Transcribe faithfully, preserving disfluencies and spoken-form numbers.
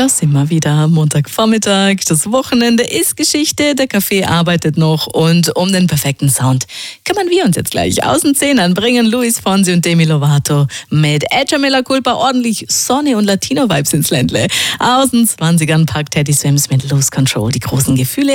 Da sind wir wieder, Montagvormittag, das Wochenende ist Geschichte, der Kaffee arbeitet noch und um den perfekten Sound kümmern wir uns jetzt gleich. Aus den Zehnern bringen Luis Fonsi und Demi Lovato mit Echa Mela Culpa ordentlich Sonne und Latino-Vibes ins Ländle. Aus den zwanzigern packt Teddy Swims mit Lose Control die großen Gefühle